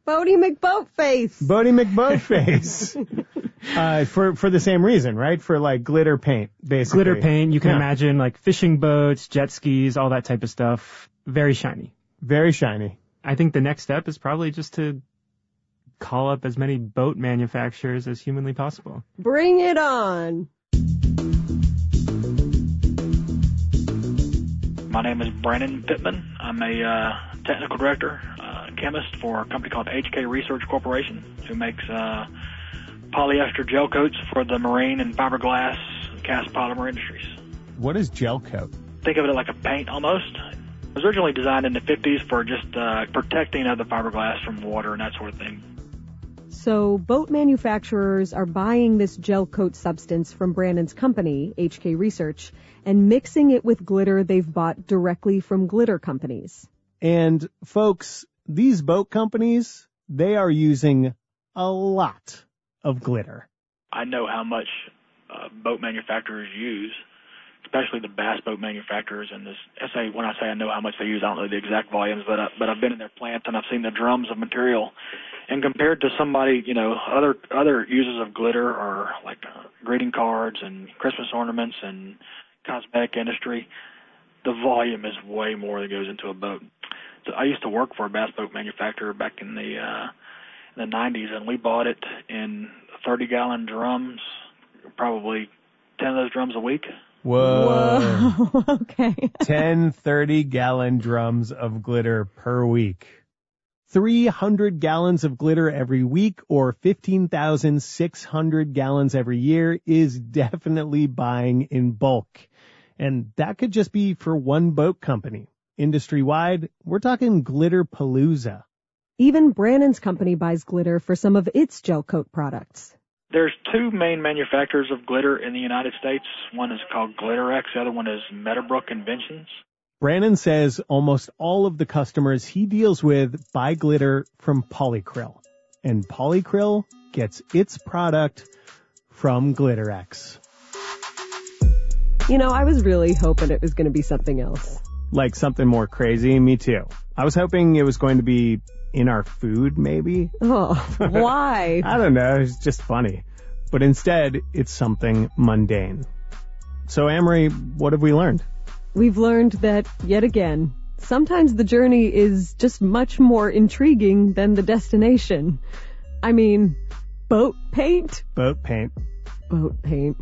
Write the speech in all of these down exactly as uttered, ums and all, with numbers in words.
Bodie McBoatface. Bodie McBoatface. uh, for, for the same reason, right? For like glitter paint, basically. Glitter paint, you can Yeah. imagine like fishing boats, jet skis, all that type of stuff. Very shiny. Very shiny. I think the next step is probably just to call up as many boat manufacturers as humanly possible. Bring it on. My name is Brandon Pittman. I'm a uh, technical director, uh, chemist for a company called H K Research Corporation, who makes uh, polyester gel coats for the marine and fiberglass cast polymer industries. What is gel coat? Think of it like a paint almost. It was originally designed in the fifties for just uh, protecting of the fiberglass from water and that sort of thing. So boat manufacturers are buying this gel coat substance from Brandon's company, H K Research, and mixing it with glitter they've bought directly from glitter companies. And folks, these boat companies, they are using a lot of glitter. I know how much uh, boat manufacturers use, especially the bass boat manufacturers. And this, I say, when I say I know how much they use, I don't know the exact volumes, but I, but I've been in their plants and I've seen the drums of material. And compared to somebody, you know, other other users of glitter are like uh, greeting cards and Christmas ornaments and cosmetic industry, the volume is way more that goes into a boat. So I used to work for a bass boat manufacturer back in the uh, in the nineties, and we bought it in thirty-gallon drums, probably ten of those drums a week. Whoa. Whoa. Okay. ten thirty-gallon drums of glitter per week. three hundred gallons of glitter every week, or fifteen thousand six hundred gallons every year, is definitely buying in bulk. And that could just be for one boat company. Industry-wide, we're talking Glitter Palooza. Even Brandon's company buys glitter for some of its gel coat products. There's two main manufacturers of glitter in the United States. One is called GlitterX, the other one is Meadowbrook Inventions. Brandon says almost all of the customers he deals with buy glitter from Polycryl. And Polycryl gets its product from GlitterX. You know, I was really hoping it was going to be something else. Like something more crazy? Me too. I was hoping it was going to be in our food, maybe. Oh, why? I don't know. It's just funny. But instead, it's something mundane. So, Amory, what have we learned? We've learned that, yet again, sometimes the journey is just much more intriguing than the destination. I mean, boat paint? Boat paint. Boat paint.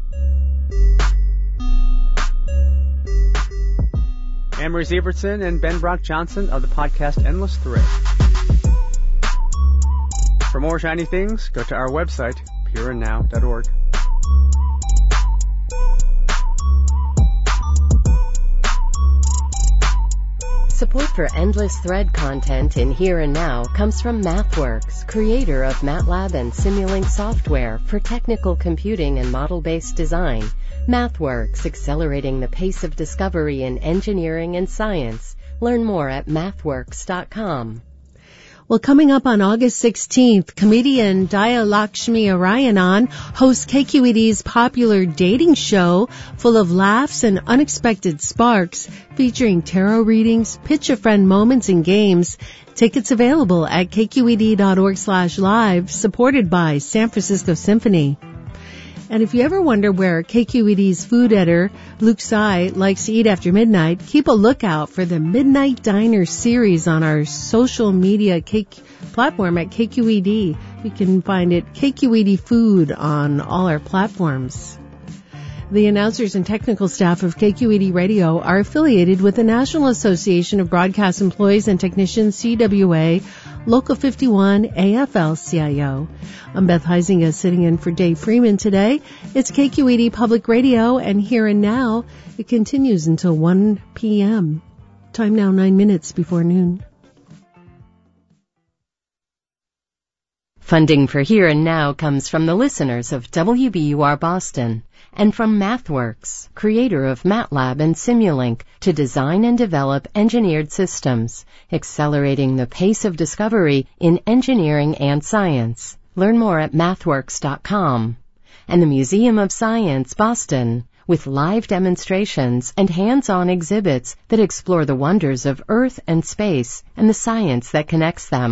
Amory Ziebertson and Ben Brock Johnson of the podcast Endless Thread. For more shiny things, go to our website, pure and now dot org. Support for Endless Thread content in Here and Now comes from MathWorks, creator of MATLAB and Simulink software for technical computing and model-based design. MathWorks, accelerating the pace of discovery in engineering and science. Learn more at mathworks dot com. Well, coming up on August sixteenth, comedian Daya Lakshmi Arayanan hosts K Q E D's popular dating show full of laughs and unexpected sparks, featuring tarot readings, pitch-a-friend moments, and games. Tickets available at k q e d dot org slash live, supported by San Francisco Symphony. And if you ever wonder where K Q E D's food editor, Luke Tsai, likes to eat after midnight, keep a lookout for the Midnight Diner series on our social media K- platform at K Q E D. You can find it K Q E D Food on all our platforms. The announcers and technical staff of K Q E D Radio are affiliated with the National Association of Broadcast Employees and Technicians, C W A, Local fifty-one, A F L C I O. I'm Beth Heisinger sitting in for Dave Freeman today. It's K Q E D Public Radio, and Here and Now, it continues until one p.m. Time now nine minutes before noon. Funding for Here and Now comes from the listeners of W B U R Boston and from MathWorks, creator of MATLAB and Simulink, to design and develop engineered systems, accelerating the pace of discovery in engineering and science. Learn more at mathworks dot com. And the Museum of Science, Boston, with live demonstrations and hands-on exhibits that explore the wonders of Earth and space and the science that connects them.